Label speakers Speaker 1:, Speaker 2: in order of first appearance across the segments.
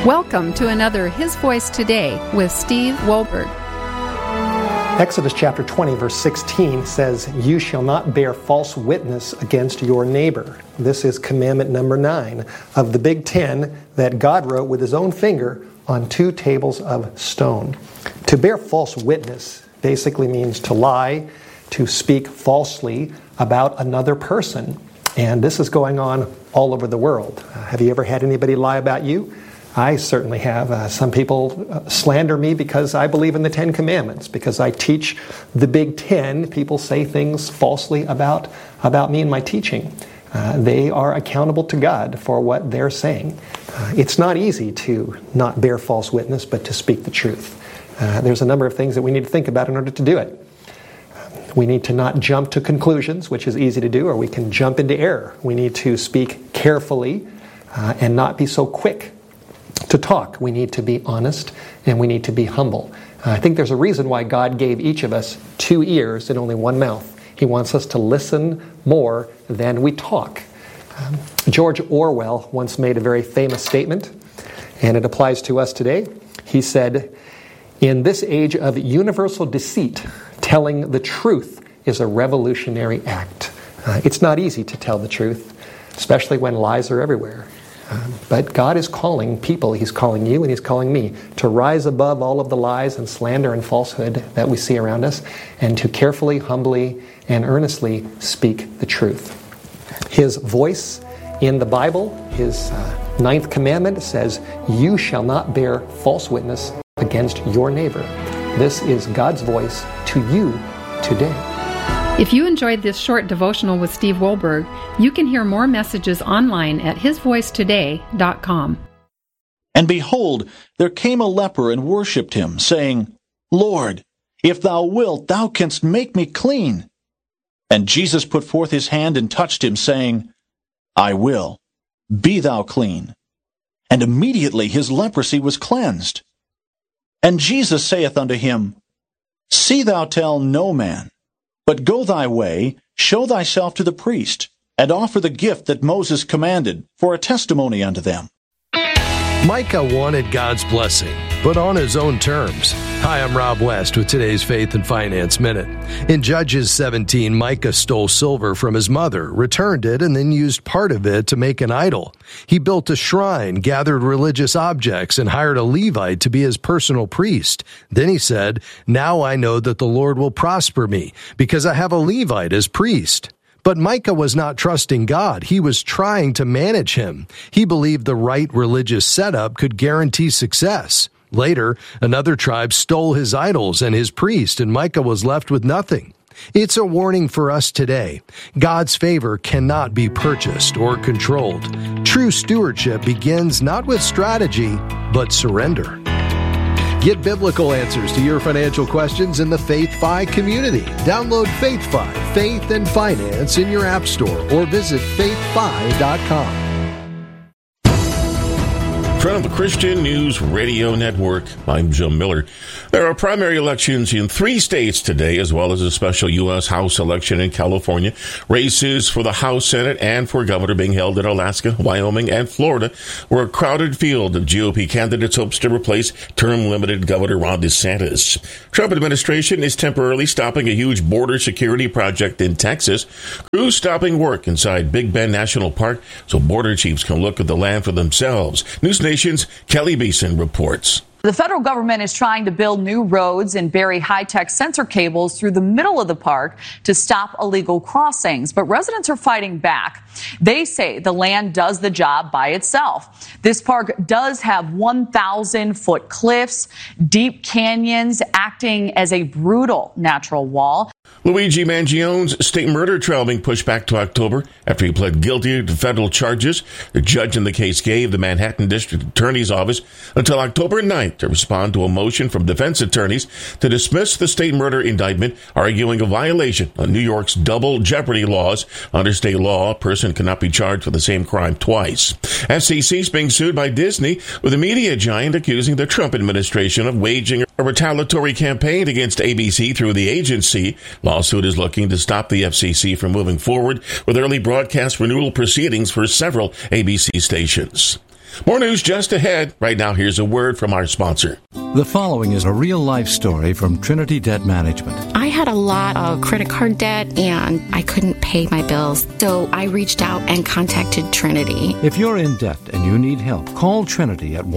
Speaker 1: Welcome to another His Voice Today with Steve Wohlberg.
Speaker 2: Exodus chapter 20, verse 16 says, "You shall not bear false witness against your neighbor." This is commandment number 9 of the Big Ten that God wrote with His own finger on 2 tables of stone. To bear false witness basically means to lie, to speak falsely about another person. And this is going on all over the world. Have you ever had anybody lie about you? I certainly have. Some people slander me because I believe in the 10 Commandments. Because I teach the Big Ten, people say things falsely about me and my teaching. They are accountable to God for what they're saying. It's not easy to not bear false witness, but to speak the truth. There's a number of things that we need to think about in order to do it. We need to not jump to conclusions, which is easy to do, or we can jump into error. We need to speak carefully and not be so quick to talk. We need to be honest and we need to be humble. I think there's a reason why God gave each of us 2 ears and only 1 mouth. He wants us to listen more than we talk. George Orwell once made a very famous statement, and it applies to us today. He said, "In this age of universal deceit, telling the truth is a revolutionary act." It's not easy to tell the truth, especially when lies are everywhere. But God is calling people, He's calling you and He's calling me to rise above all of the lies and slander and falsehood that we see around us and to carefully, humbly, and earnestly speak the truth. His voice in the Bible, His 9th commandment says, "You shall not bear false witness against your neighbor." This is God's voice to you today.
Speaker 1: If you enjoyed this short devotional with Steve Wohlberg, you can hear more messages online at hisvoicetoday.com.
Speaker 3: And behold, there came a leper and worshipped him, saying, "Lord, if thou wilt, thou canst make me clean." And Jesus put forth his hand and touched him, saying, "I will, be thou clean." And immediately his leprosy was cleansed. And Jesus saith unto him, "See thou tell no man, but go thy way, show thyself to the priest, and offer the gift that Moses commanded for a testimony unto them."
Speaker 4: Micah wanted God's blessing, but on his own terms. Hi, I'm Rob West with today's Faith and Finance Minute. In Judges 17, Micah stole silver from his mother, returned it, and then used part of it to make an idol. He built a shrine, gathered religious objects, and hired a Levite to be his personal priest. Then he said, "Now I know that the Lord will prosper me, because I have a Levite as priest." But Micah was not trusting God. He was trying to manage him. He believed the right religious setup could guarantee success. Later, another tribe stole his idols and his priest, and Micah was left with nothing. It's a warning for us today. God's favor cannot be purchased or controlled. True stewardship begins not with strategy, but surrender. Get biblical answers to your financial questions in the FaithFi community. Download FaithFi, Faith and Finance, in your app store or visit faithfi.com.
Speaker 5: From the Christian News Radio Network, I'm Jim Miller. There are primary elections in 3 states today, as well as a special U.S. House election in California. Races for the House, Senate, and for governor being held in Alaska, Wyoming, and Florida, where a crowded field of GOP candidates hopes to replace term-limited Governor Ron DeSantis. Trump administration is temporarily stopping a huge border security project in Texas. Crews stopping work inside Big Bend National Park so border chiefs can look at the land for themselves. News Nation's Kelly Beeson reports.
Speaker 6: The federal government is trying to build new roads and bury high-tech sensor cables through the middle of the park to stop illegal crossings. But residents are fighting back. They say the land does the job by itself. This park does have 1,000-foot cliffs, deep canyons, acting as a brutal natural wall.
Speaker 5: Luigi Mangione's state murder trial being pushed back to October after he pled guilty to federal charges. The judge in the case gave the Manhattan District Attorney's Office until October 9th to respond to a motion from defense attorneys to dismiss the state murder indictment, arguing a violation of New York's double jeopardy laws. Under state law, a person cannot be charged for the same crime twice. FCC is being sued by Disney, with a media giant accusing the Trump administration of waging a retaliatory campaign against ABC through the agency. Lawsuit is looking to stop the FCC from moving forward with early broadcast renewal proceedings for several ABC stations. More news just ahead. Right now, here's a word from our sponsor.
Speaker 7: The following is a real-life story from Trinity Debt Management.
Speaker 8: I had a lot of credit card debt, and I couldn't pay my bills, so I reached out and contacted Trinity.
Speaker 7: If you're in debt and you need help, call Trinity at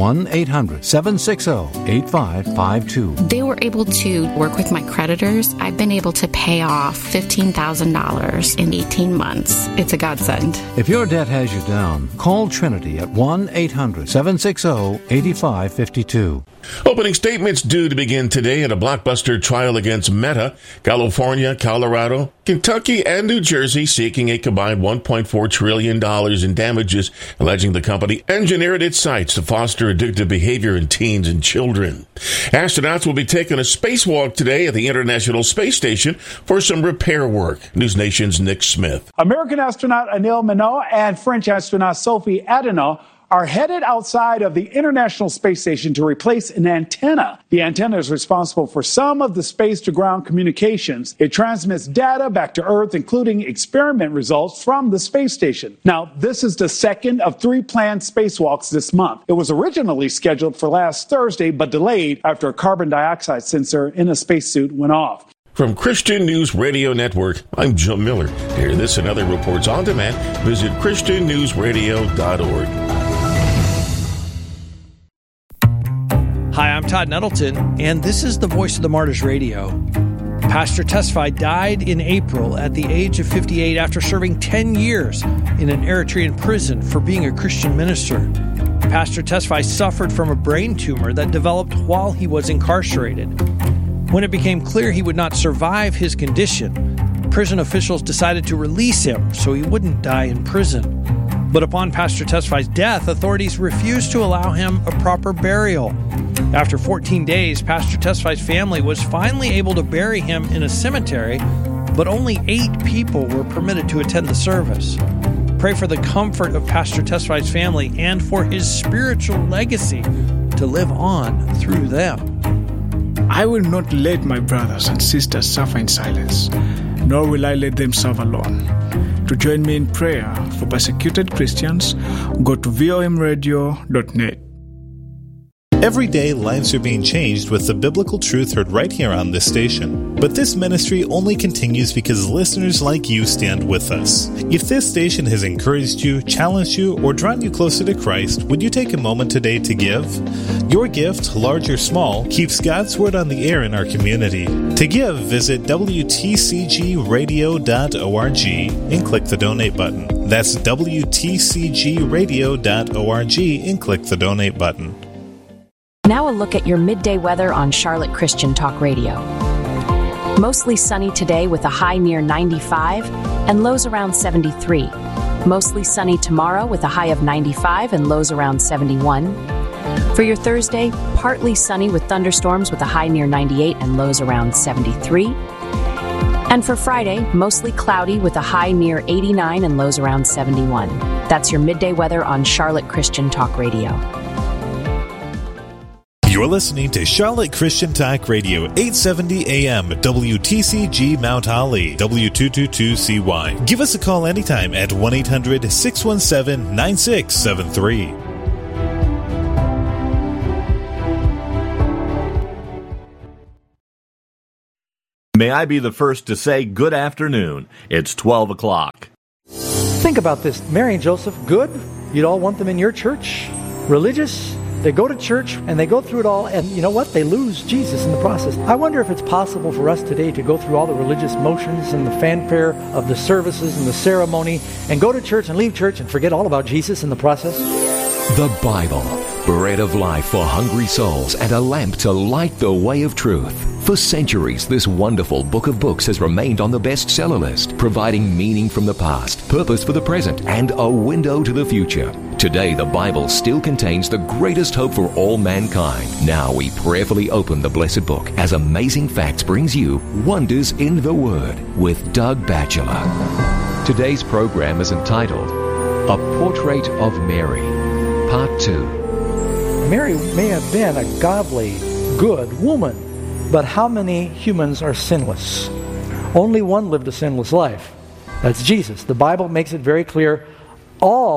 Speaker 7: 1-800-760-8552.
Speaker 8: They were able to work with my creditors. I've been able to pay off $15,000 in 18 months. It's a godsend.
Speaker 7: If your debt has you down, call Trinity at 1-800-760-8552.
Speaker 5: Opening statements due to begin today in a blockbuster trial against Meta. California, Colorado, Kentucky, and New Jersey seeking a combined $1.4 trillion in damages, alleging the company engineered its sites to foster addictive behavior in teens and children. Astronauts will be taking a spacewalk today at the International Space Station for some repair work. News Nation's Nick Smith.
Speaker 9: American astronaut Anil Minow and French astronaut Sophie Adenau are headed outside of the International Space Station to replace an antenna. The antenna is responsible for some of the space-to-ground communications. It transmits data back to Earth, including experiment results from the space station. Now, this is the second of 3 planned spacewalks this month. It was originally scheduled for last Thursday, but delayed after a carbon dioxide sensor in a spacesuit went off.
Speaker 5: From Christian News Radio Network, I'm Jim Miller. To hear this and other reports on demand, visit ChristianNewsRadio.org.
Speaker 10: Hi, I'm Todd Nettleton, and this is the Voice of the Martyrs Radio. Pastor Tesfaye died in April at the age of 58 after serving 10 years in an Eritrean prison for being a Christian minister. Pastor Tesfaye suffered from a brain tumor that developed while he was incarcerated. When it became clear he would not survive his condition, prison officials decided to release him so he wouldn't die in prison. But upon Pastor Tesfaye's death, authorities refused to allow him a proper burial. After 14 days, Pastor Tesfaye's family was finally able to bury him in a cemetery, but only 8 people were permitted to attend the service. Pray for the comfort of Pastor Tesfaye's family and for his spiritual legacy to live on through them.
Speaker 11: I will not let my brothers and sisters suffer in silence, nor will I let them suffer alone. To join me in prayer for persecuted Christians, go to vomradio.net.
Speaker 12: Every day, lives are being changed with the biblical truth heard right here on this station. But this ministry only continues because listeners like you stand with us. If this station has encouraged you, challenged you, or drawn you closer to Christ, would you take a moment today to give? Your gift, large or small, keeps God's Word on the air in our community. To give, visit WTCGradio.org and click the donate button. That's WTCGradio.org and click the donate button.
Speaker 13: Now a look at your midday weather on Charlotte Christian Talk Radio. Mostly sunny today with a high near 95 and lows around 73. Mostly sunny tomorrow with a high of 95 and lows around 71. For your Thursday, partly sunny with thunderstorms with a high near 98 and lows around 73. And for Friday, mostly cloudy with a high near 89 and lows around 71. That's your midday weather on Charlotte Christian Talk Radio.
Speaker 12: You're listening to Charlotte Christian Talk Radio, 870 AM, WTCG Mount Holly, W222CY. Give us a call anytime at 1-800-617-9673.
Speaker 14: May I be the first to say good afternoon. It's 12 o'clock.
Speaker 15: Think about this. Mary and Joseph, good? You'd all want them in your church? Religious? They go to church and they go through it all, and you know what? They lose Jesus in the process. I wonder if it's possible for us today to go through all the religious motions and the fanfare of the services and the ceremony and go to church and leave church and forget all about Jesus in the process.
Speaker 16: The Bible, bread of life for hungry souls and a lamp to light the way of truth. For centuries, this wonderful book of books has remained on the bestseller list, providing meaning from the past, purpose for the present, and a window to the future. Today, the Bible still contains the greatest hope for all mankind. Now we prayerfully open the blessed book as Amazing Facts brings you Wonders in the Word with Doug Batchelor. Today's program is entitled A Portrait of Mary, Part 2.
Speaker 15: Mary may have been a godly, good woman, but how many humans are sinless? Only one lived a sinless life. That's Jesus. The Bible makes it very clear all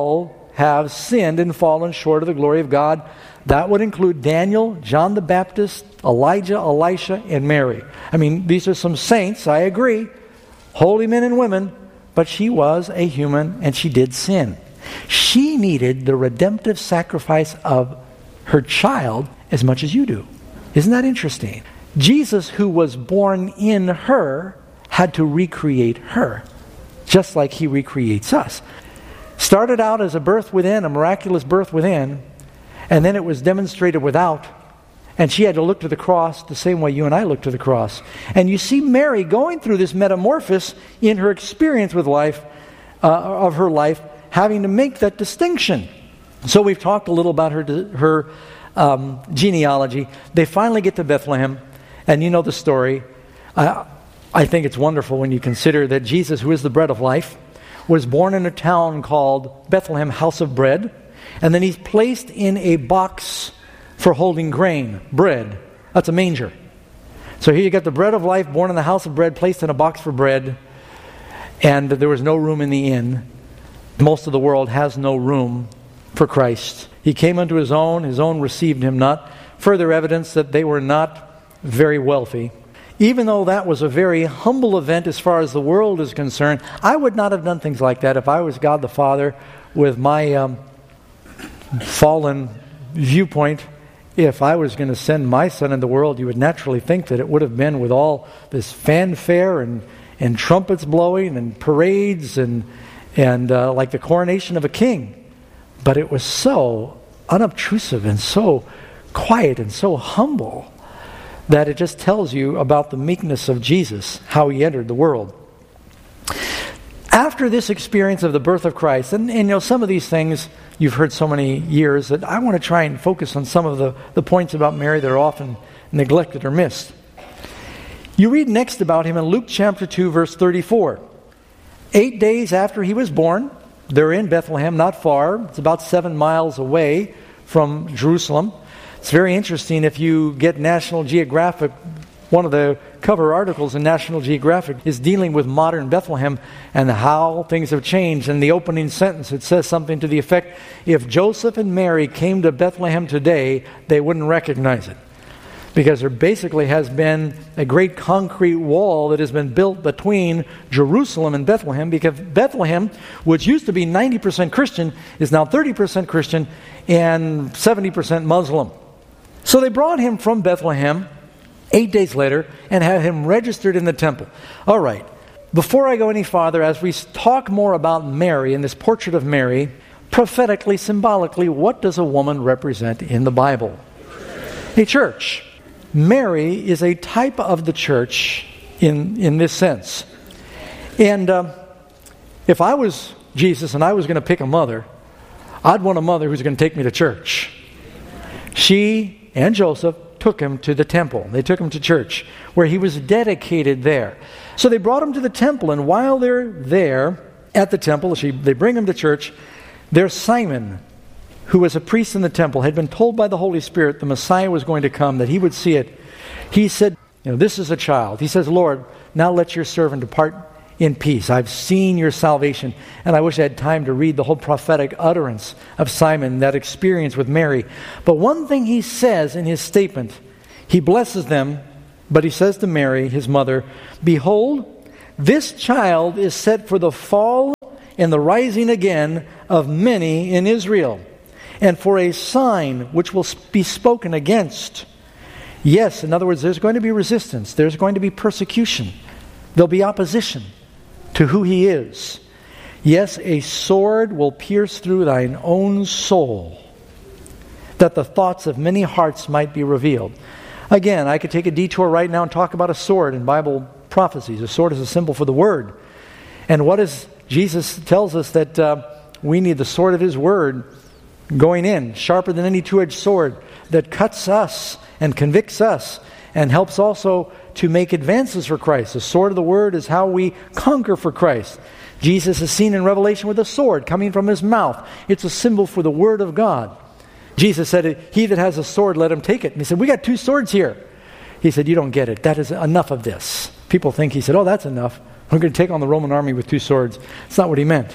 Speaker 15: have sinned and fallen short of the glory of God. That would include Daniel, John the Baptist, Elijah, Elisha, and Mary. I mean, these are some saints, I agree, holy men and women, but she was a human and she did sin. She needed the redemptive sacrifice of her child as much as you do. Isn't that interesting? Jesus, who was born in her, had to recreate her, just like he recreates us. Started out as a birth within, a miraculous birth within, and then it was demonstrated without. And she had to look to the cross the same way you and I look to the cross. And you see Mary going through this metamorphosis in her experience with life, of her life, having to make that distinction. So we've talked a little about her genealogy. They finally get to Bethlehem, and you know the story. I think it's wonderful when you consider that Jesus, who is the bread of life, was born in a town called Bethlehem, House of Bread, and then he's placed in a box for holding grain, bread. That's a manger. So here you got the bread of life, born in the house of bread, placed in a box for bread, and there was no room in the inn. Most of the world has no room for Christ. He came unto his own received him not. Further evidence that they were not very wealthy. Even though that was a very humble event as far as the world is concerned, I would not have done things like that if I was God the Father with my fallen viewpoint. If I was going to send my son in the world, you would naturally think that it would have been with all this fanfare and trumpets blowing and parades and like the coronation of a king. But it was so unobtrusive and so quiet and so humble that it just tells you about the meekness of Jesus, how he entered the world. After this experience of the birth of Christ, and you know, some of these things you've heard so many years that I want to try and focus on some of the points about Mary that are often neglected or missed. You read next about him in Luke chapter 2, verse 34. 8 days after he was born, they're in Bethlehem, not far. It's about 7 miles away from Jerusalem. It's very interesting if you get National Geographic. One of the cover articles in National Geographic is dealing with modern Bethlehem and how things have changed. In the opening sentence, it says something to the effect, if Joseph and Mary came to Bethlehem today, they wouldn't recognize it. Because there basically has been a great concrete wall that has been built between Jerusalem and Bethlehem, because Bethlehem, which used to be 90% Christian, is now 30% Christian and 70% Muslim. So they brought him from Bethlehem 8 days later and had him registered in the temple. All right, before I go any farther, as we talk more about Mary and this portrait of Mary, prophetically, symbolically, what does a woman represent in the Bible? A church. Mary is a type of the church in this sense. And if I was Jesus and I was going to pick a mother, I'd want a mother who's going to take me to church. She and Joseph took him to the temple. They took him to church, where he was dedicated there. So they brought him to the temple, and while they're there at the temple, they bring him to church, there's Simon, who was a priest in the temple, had been told by the Holy Spirit the Messiah was going to come, that he would see it. He said, this is a child. He says, Lord, now let your servant depart in peace. I've seen your salvation. And I wish I had time to read the whole prophetic utterance of Simon, that experience with Mary. But one thing he says in his statement, he blesses them, but he says to Mary, his mother, behold, this child is set for the fall and the rising again of many in Israel, and for a sign which will be spoken against. Yes, in other words, there's going to be resistance. There's going to be persecution. There'll be opposition to who he is. Yes, a sword will pierce through thine own soul, that the thoughts of many hearts might be revealed. Again, I could take a detour right now and talk about a sword in Bible prophecies. A sword is a symbol for the Word. And what is Jesus tells us that we need the sword of his Word going in, sharper than any two-edged sword, that cuts us and convicts us and helps also to make advances for Christ. The sword of the Word is how we conquer for Christ. Jesus is seen in Revelation with a sword coming from his mouth. It's a symbol for the Word of God. Jesus said, he that has a sword, let him take it. And he said, we got 2 swords here. He said, you don't get it. That is enough of this. People think he said, oh, that's enough. We're going to take on the Roman army with 2 swords. It's not what he meant.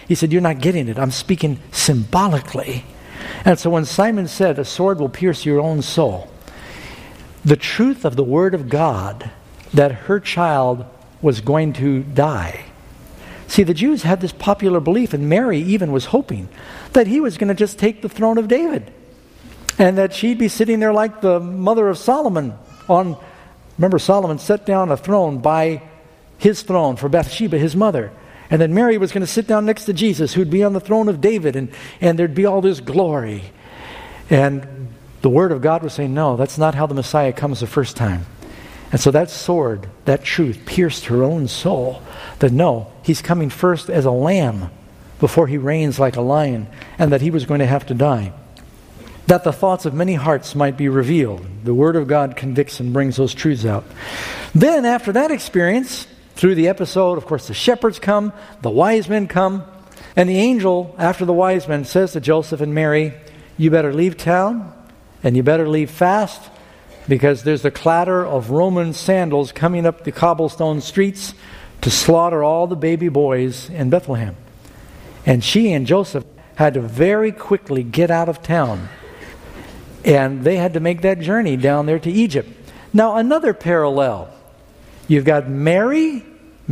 Speaker 15: He said, you're not getting it. I'm speaking symbolically. And so when Simon said, a sword will pierce your own soul, the truth of the Word of God, that her child was going to die. See, the Jews had this popular belief, and Mary even was hoping that he was going to just take the throne of David, and that she'd be sitting there like the mother of Solomon remember, Solomon set down a throne by his throne for Bathsheba, his mother. And then Mary was going to sit down next to Jesus, who'd be on the throne of David, and there'd be all this glory. And the Word of God was saying, no, that's not how the Messiah comes the first time. And so that sword, that truth, pierced her own soul. That no, he's coming first as a lamb before he reigns like a lion, and that he was going to have to die. That the thoughts of many hearts might be revealed. The Word of God convicts and brings those truths out. Then after that experience, through the episode, of course, the shepherds come, the wise men come, and the angel, after the wise men, says to Joseph and Mary, you better leave town, and you better leave fast, because there's the clatter of Roman sandals coming up the cobblestone streets to slaughter all the baby boys in Bethlehem. And she and Joseph had to very quickly get out of town. And they had to make that journey down there to Egypt. Now, another parallel. You've got Miriam,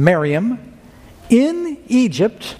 Speaker 15: in Egypt,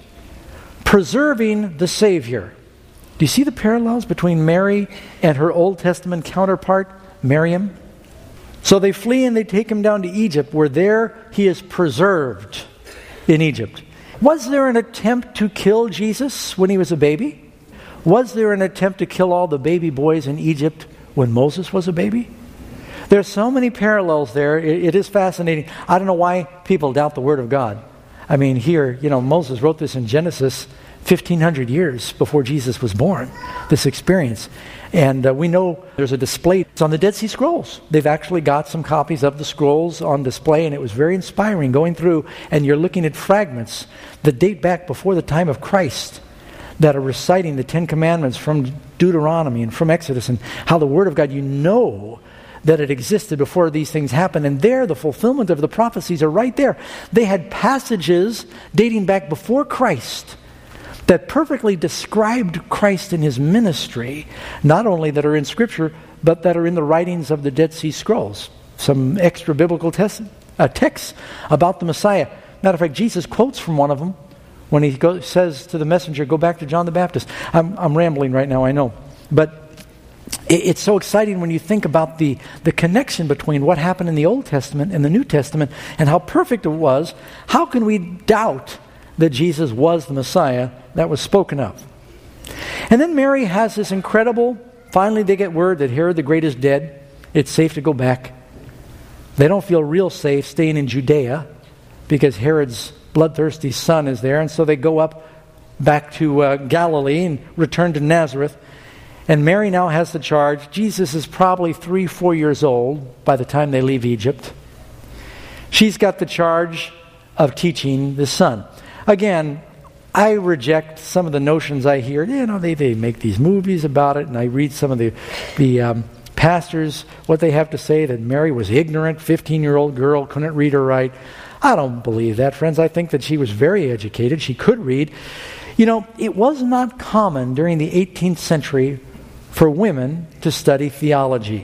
Speaker 15: preserving the Savior. Do you see the parallels between Mary and her Old Testament counterpart, Miriam? So they flee and they take him down to Egypt, where there he is preserved in Egypt. Was there an attempt to kill Jesus when he was a baby? Was there an attempt to kill all the baby boys in Egypt when Moses was a baby? There's so many parallels there. It is fascinating. I don't know why people doubt the Word of God. I mean, here, Moses wrote this in Genesis 1,500 years before Jesus was born, this experience. And we know there's a display. It's on the Dead Sea Scrolls. They've actually got some copies of the scrolls on display, and it was very inspiring going through, and you're looking at fragments that date back before the time of Christ, that are reciting the Ten Commandments from Deuteronomy and from Exodus, and how the Word of God, that it existed before these things happened. And there, the fulfillment of the prophecies are right there. They had passages dating back before Christ that perfectly described Christ in his ministry, not only that are in Scripture, but that are in the writings of the Dead Sea Scrolls. Some extra biblical texts about the Messiah. Matter of fact, Jesus quotes from one of them, when he says to the messenger, go back to John the Baptist. I'm rambling right now, I know. But it's so exciting when you think about the connection between what happened in the Old Testament and the New Testament, and how perfect it was. How can we doubt that Jesus was the Messiah that was spoken of? And then Mary has this incredible, finally they get word that Herod the Great is dead. It's safe to go back. They don't feel real safe staying in Judea, because Herod's bloodthirsty son is there, and so they go up back to Galilee and return to Nazareth. And Mary now has the charge. Jesus is probably 3-4 years old by the time they leave Egypt. She's got the charge of teaching the son. Again, I reject some of the notions I hear. They make these movies about it, and I read some of the pastors, what they have to say, that Mary was ignorant, 15-year-old girl, couldn't read or write. I don't believe that, friends. I think that she was very educated. She could read. It was not common during the 18th century for women to study theology.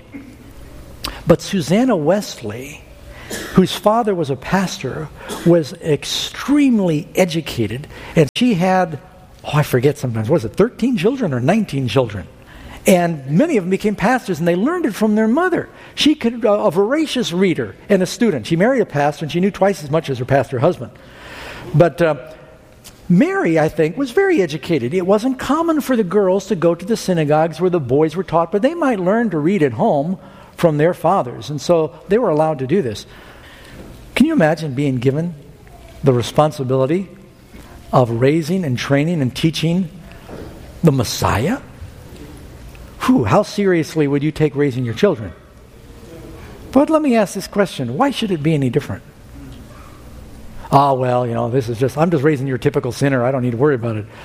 Speaker 15: But Susanna Wesley, whose father was a pastor, was extremely educated. And she had, I forget sometimes, was it 13 children or 19 children? And many of them became pastors, and they learned it from their mother. She could, a voracious reader and a student. She married a pastor, and she knew twice as much as her pastor husband. But Mary, I think, was very educated. It wasn't common for the girls to go to the synagogues where the boys were taught, but they might learn to read at home from their fathers. And so they were allowed to do this. Can you imagine being given the responsibility of raising and training and teaching the Messiah? How seriously would you take raising your children? But let me ask this question. Why should it be any different? This is I'm just raising your typical sinner. I don't need to worry about it.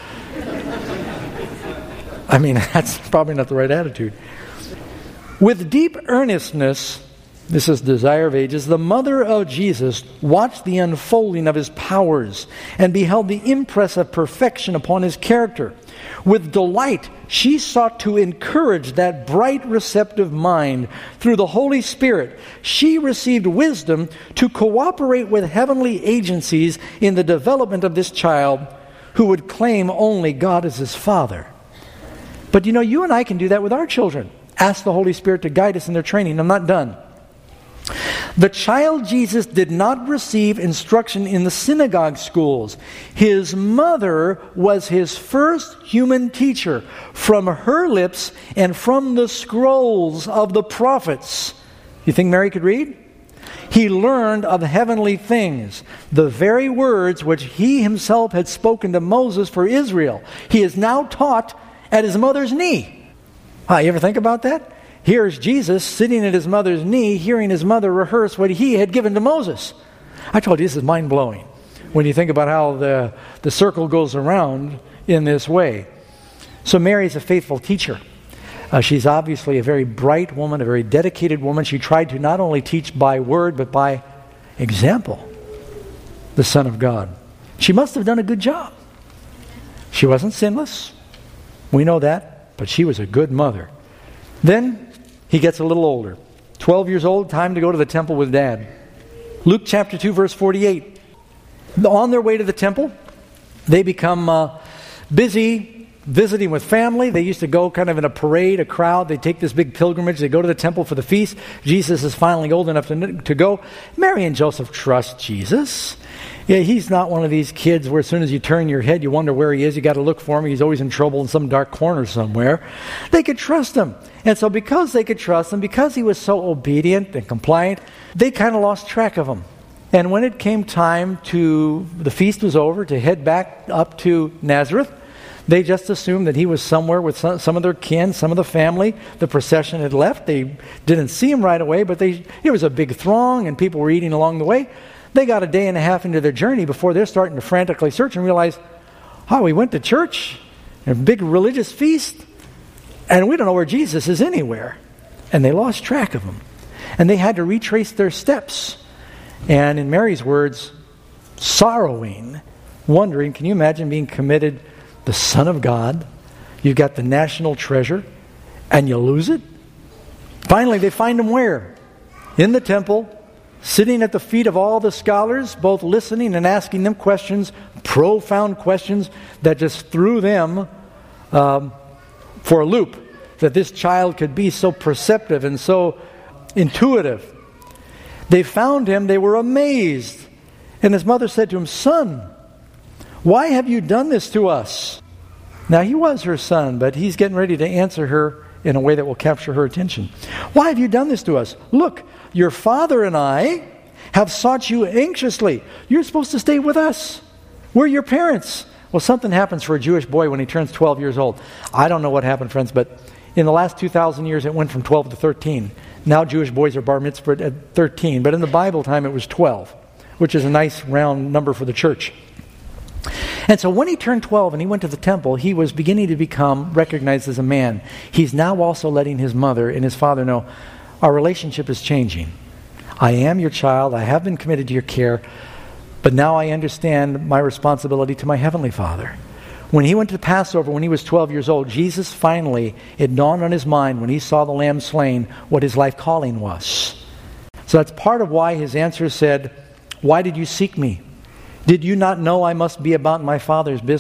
Speaker 15: That's probably not the right attitude. With deep earnestness, this is Desire of Ages, the mother of Jesus watched the unfolding of his powers and beheld the impress of perfection upon his character. With delight, she sought to encourage that bright, receptive mind. Through the Holy Spirit, she received wisdom to cooperate with heavenly agencies in the development of this child who would claim only God as his Father. But you and I can do that with our children. Ask the Holy Spirit to guide us in their training. I'm not done. The child Jesus did not receive instruction in the synagogue schools. His mother was his first human teacher. From her lips and from the scrolls of the prophets. You think Mary could read? He learned of heavenly things, the very words which he himself had spoken to Moses for Israel. He is now taught at his mother's knee. You ever think about that? Here's Jesus sitting at his mother's knee, hearing his mother rehearse what he had given to Moses. I told you, this is mind-blowing when you think about how the circle goes around in this way. So Mary's a faithful teacher. She's obviously a very bright woman, a very dedicated woman. She tried to not only teach by word, but by example, the Son of God. She must have done a good job. She wasn't sinless. We know that, but she was a good mother. Then he gets a little older. 12 years old, time to go to the temple with Dad. Luke chapter 2, verse 48. On their way to the temple, they become busy visiting with family. They used to go kind of in a parade, a crowd. They take this big pilgrimage. They go to the temple for the feast. Jesus is finally old enough to go. Mary and Joseph trust Jesus. Yeah, he's not one of these kids where as soon as you turn your head, you wonder where he is. You got to look for him. He's always in trouble in some dark corner somewhere. They could trust him. And so because they could trust him, because he was so obedient and compliant, they kind of lost track of him. And when it came time the feast was over, to head back up to Nazareth, they just assumed that he was somewhere with some of their kin, some of the family. The procession had left. They didn't see him right away, but it was a big throng and people were eating along the way. They got a day and a half into their journey before they're starting to frantically search and realize, we went to church, a big religious feast, and we don't know where Jesus is anywhere. And they lost track of him. And they had to retrace their steps. And in Mary's words, sorrowing, wondering, can you imagine being committed the Son of God? You've got the national treasure, and you lose it? Finally, they find him where? In the temple, sitting at the feet of all the scholars, both listening and asking them questions, profound questions that just threw them for a loop, that this child could be so perceptive and so intuitive. They found him, they were amazed. And his mother said to him, "Son, why have you done this to us?" Now he was her son, but he's getting ready to answer her in a way that will capture her attention. "Why have you done this to us? Look, your father and I have sought you anxiously. You're supposed to stay with us. We're your parents." Well, something happens for a Jewish boy when he turns 12 years old. I don't know what happened, friends, but in the last 2,000 years it went from 12 to 13. Now Jewish boys are bar mitzvahed at 13, but in the Bible time it was 12, which is a nice round number for the church. And so when he turned 12 and he went to the temple, he was beginning to become recognized as a man. He's now also letting his mother and his father know, our relationship is changing. I am your child. I have been committed to your care. But now I understand my responsibility to my Heavenly Father. When he went to Passover when he was 12 years old, Jesus finally, it dawned on his mind when he saw the lamb slain what his life calling was. So that's part of why his answer said, "Why did you seek me? Did you not know I must be about my Father's business?"